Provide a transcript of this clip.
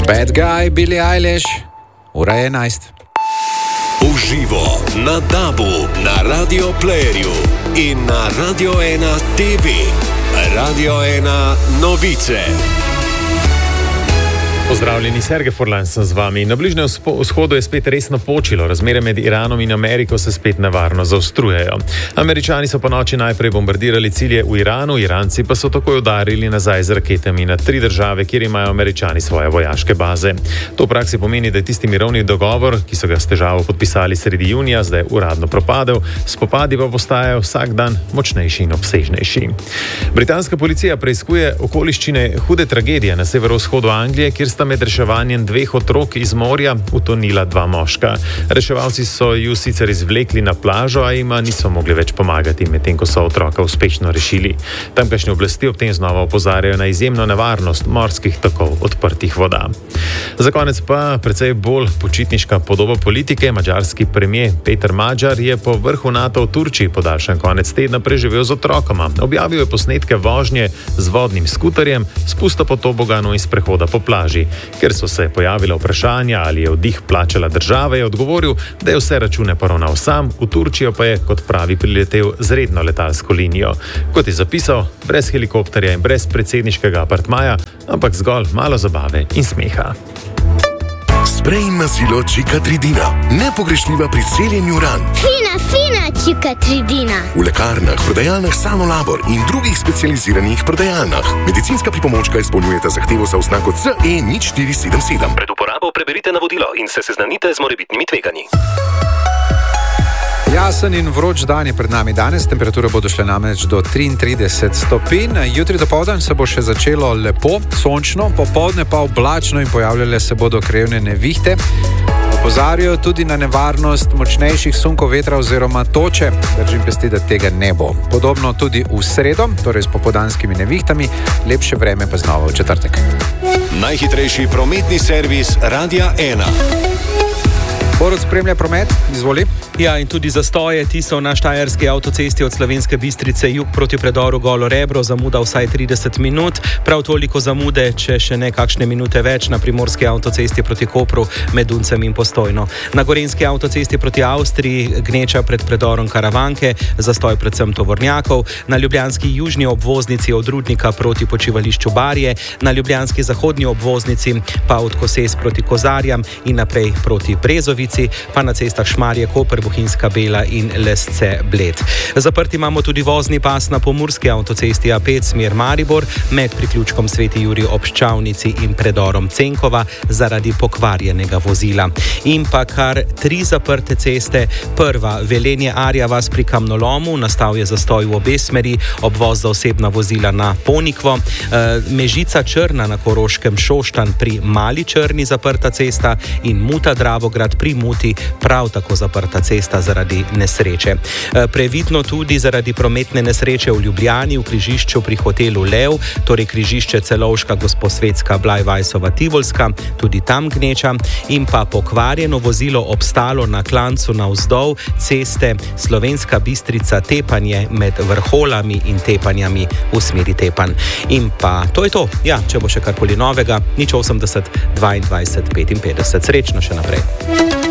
Bad Guy, Billie Eilish, ura je 11. Uživo na DAB-u, na Radio Playerju in na Radio 1 TV. Radio 1 novice. Pozdravljeni, Sergej Furlan sem z vami. Na Bližnjem vzhodu je spet resno počilo. Razmere med Iranom in Ameriko se spet nevarno zaostrujejo. Američani so po noči najprej bombardirali cilje v Iranu, Iranci pa so takoj udarili nazaj z raketami na 3 države, kjer imajo Američani svoje vojaške baze. To v praksi pomeni, da je tisti mirovni dogovor, ki so ga s težavo podpisali sredi junija, zdaj uradno propadel, spopadi pa postajajo vsak dan močnejši in obsežnejši. Britanska policija preiskuje okoliščine hude tragedije na severovzhodu Anglije, kjer sta med reševanjem 2 otrok iz morja utonila 2 moška. Reševalci so ju sicer izvlekli na plažo, a jima niso mogli več pomagati, medtem ko so otroka uspešno rešili. Tamkajšnje oblasti ob tem znova opozarjajo na izjemno nevarnost morskih tokov odprtih voda. Za konec pa precej bolj počitniška podoba politike. Madžarski premier Peter Magyar je po vrhu NATO v Turčiji podaljšan konec tedna preživel z otrokoma. Objavil je posnetke vožnje z vodnim skuterjem, spusta po toboganu in sprehoda po plaži. Ker so se pojavila vprašanja, ali je vdih plačala država, je odgovoril, da je vse račune poravnal sam, v Turčijo pa je, kot pravi, priletel z redno letalsko linijo. Kot je zapisal, brez helikopterja in brez predsedniškega apartmaja, ampak zgolj malo zabave in smeha. Sprej in mazilo Čikatridina. Nepogrešljiva pri celjenju ran. Fina Čikatridina. V lekarnah, prodajalnah Sano Labor in drugih specializiranih prodajalnah. Medicinska pripomočka izpolnjujeta zahtevo za oznako CE0477. Pred uporabo preberite navodilo in se seznanite z morebitnimi tveganji. Jasen in vroč dan je pred nami danes, temperature bodo šle namreč do 33 stopinj. Jutri dopoldan se bo še začelo lepo, sončno, popoldne pa oblačno in pojavljale se bodo krajevne nevihte. Opozarjajo tudi na nevarnost močnejših sunkov vetra oziroma toče. Držim pesti, da tega ne bo. Podobno tudi v sredo, torej s popoldanskimi nevihtami, lepše vreme pa znova v četrtek. Najhitrejši prometni servis Radia 1. Borut spremlja promet, izvoli. Ja, in tudi zastoje, ti so na štajerski avtocesti od Slovenske Bistrice jug proti predoru Golo Rebro, zamuda vsaj 30 minut, prav toliko zamude, če še ne kakšne minute več, na primorski avtocesti proti Kopru med Duncem in Postojno. Na gorenjski avtocesti proti Avstriji gneča pred predorom Karavanke, zastoj predvsem tovornjakov, na ljubljanski južni obvoznici od Rudnika proti počivališču Barje, na ljubljanski zahodni obvoznici pa od Koses proti Kozarjam in naprej proti Brezovici, pa na cestah Šmarje, Koper, Bohinjska Bela in Lesce Bled. Zaprt imamo tudi vozni pas na pomurski avtocesti A5 smer Maribor med priključkom Sveti Jurij ob Ščavnici in predorom Cenkova zaradi pokvarjenega vozila. In pa kar 3 zaprte ceste. Prva, Velenje Arja vas pri Kamnolomu, nastal je zastoj v obe smeri, obvoz za osebna vozila na Ponikvo. Mežica Črna na Koroškem, Šoštanj pri Mali Črni zaprta cesta in Muta Dravograd pri Muti prav tako zaprta cesta zaradi nesreče. Previdno tudi zaradi prometne nesreče v Ljubljani v križišču pri hotelu Lev, torej križišče Celovška, Gosposvetska, Blajvajsova, Tivolska, tudi tam gneča, in pa pokvarjeno vozilo obstalo na klancu navzdol ceste Slovenska Bistrica Tepanje med Vrholami in Tepanjami v smeri Tepanj. In pa to je to. Ja, če bo še karkoli novega, 080 22 55. Srečno še naprej.